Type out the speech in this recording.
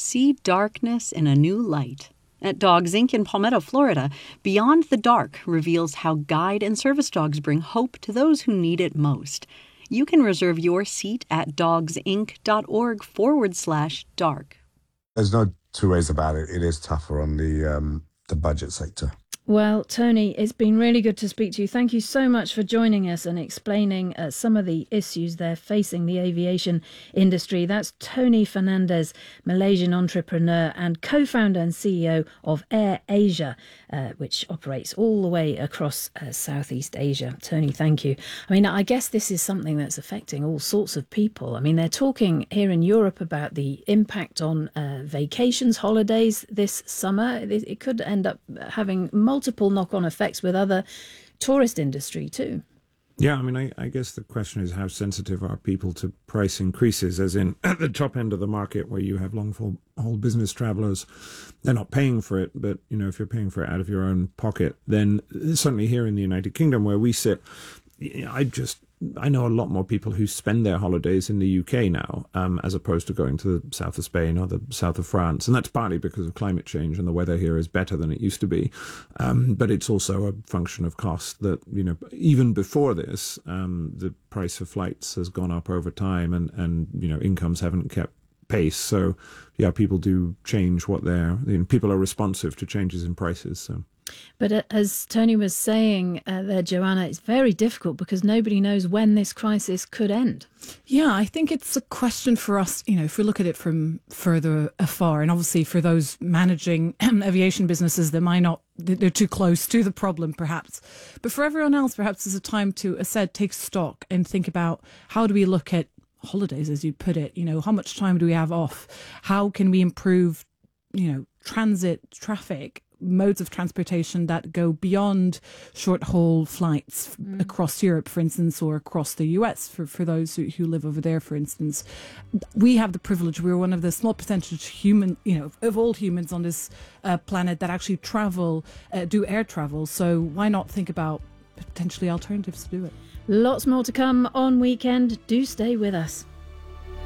See darkness in a new light. At Dogs Inc. in Palmetto, Florida, Beyond the Dark reveals how guide and service dogs bring hope to those who need it most. You can reserve your seat at dogsinc.org/dark. There's no two ways about it. It is tougher on the budget sector. Well, Tony, it's been really good to speak to you. Thank you so much for joining us and explaining some of the issues they're facing the aviation industry. That's Tony Fernandez, Malaysian entrepreneur and co-founder and CEO of Air Asia, which operates all the way across Southeast Asia. Tony, thank you. I mean, I guess this is something that's affecting all sorts of people. I mean, they're talking here in Europe about the impact on vacations, holidays this summer. It could end up having multiple knock-on effects with other tourist industry too. Yeah, I mean, I guess the question is how sensitive are people to price increases, as in at the top end of the market where you have long-haul business travelers, they're not paying for it. But, you know, if you're paying for it out of your own pocket, then certainly here in the United Kingdom where we sit, I know a lot more people who spend their holidays in the UK now, as opposed to going to the south of Spain or the south of France. And that's partly because of climate change and the weather here is better than it used to be. But it's also a function of cost that, you know, even before this, the price of flights has gone up over time and you know, incomes haven't kept pace. So, yeah, people do change people are responsive to changes in prices. So. But as Tony was saying there, Joanna, it's very difficult because nobody knows when this crisis could end. Yeah, I think it's a question for us, you know, if we look at it from further afar, and obviously for those managing aviation businesses, they're too close to the problem perhaps. But for everyone else, perhaps it's a time to, as said, take stock and think about how do we look at holidays, as you put it, you know, how much time do we have off? How can we improve, you know, transit, traffic, modes of transportation that go beyond short-haul flights across Europe, for instance, or across the US for those who live over there, for instance. We have the privilege, we're one of the small percentage of all humans on this planet that actually do air travel. So why not think about potentially alternatives to do it? Lots more to come on Weekend. Do stay with us.